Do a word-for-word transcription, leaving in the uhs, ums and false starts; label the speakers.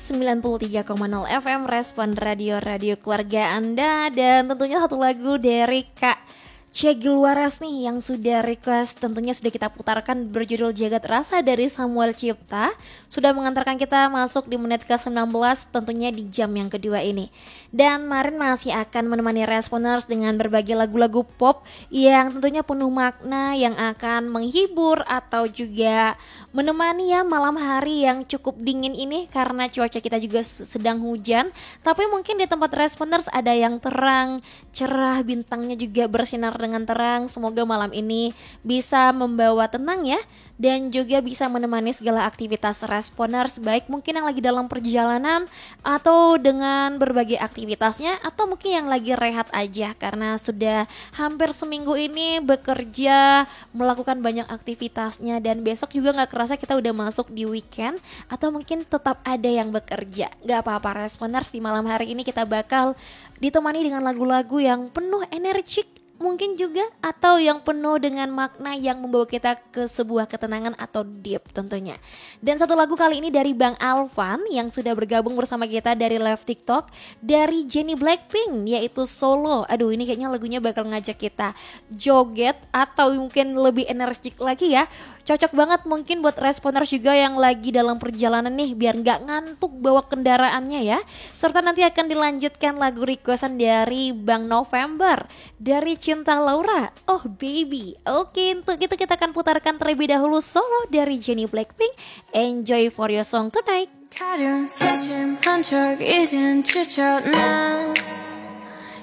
Speaker 1: sembilan puluh tiga koma nol F M Respon Radio-Radio keluarga Anda. Dan tentunya satu lagu dari Kak Cegil Waras nih yang sudah request, tentunya sudah kita putarkan, berjudul Jagat Rasa dari Samuel Cipta. Sudah mengantarkan kita masuk di menit ke sembilan belas, tentunya di jam yang kedua ini. Dan Marin masih akan menemani Responers dengan berbagai lagu-lagu pop yang tentunya penuh makna, yang akan menghibur atau juga menemani ya malam hari yang cukup dingin ini, karena cuaca kita juga sedang hujan. Tapi mungkin di tempat Responers ada yang terang, cerah, bintangnya juga bersinar dengan terang. Semoga malam ini bisa membawa tenang ya, dan juga bisa menemani segala aktivitas Responers, baik mungkin yang lagi dalam perjalanan atau dengan berbagai aktivitasnya, atau mungkin yang lagi rehat aja karena sudah hampir seminggu ini bekerja, melakukan banyak aktivitasnya, dan besok juga gak kerasa kita udah masuk di weekend, atau mungkin tetap ada yang bekerja. Gak apa-apa Responers, di malam hari ini kita bakal ditemani dengan lagu-lagu yang penuh energik mungkin juga, atau yang penuh dengan makna yang membawa kita ke sebuah ketenangan atau deep tentunya. Dan satu lagu kali ini dari Bang Alvan yang sudah bergabung bersama kita dari live TikTok dari Jennie Blackpink, yaitu Solo. Aduh, ini kayaknya lagunya bakal ngajak kita joget atau mungkin lebih energik lagi ya. Cocok banget mungkin buat Responers juga yang lagi dalam perjalanan nih, biar gak ngantuk bawa kendaraannya ya. Serta nanti akan dilanjutkan lagu requestan dari Bang November dari Cinta Laura, Oh Baby. Oke, untuk itu kita akan putarkan terlebih dahulu Solo dari Jennie Blackpink. Enjoy for your song tonight.
Speaker 2: 가련 새침한 척 이젠 지쳤나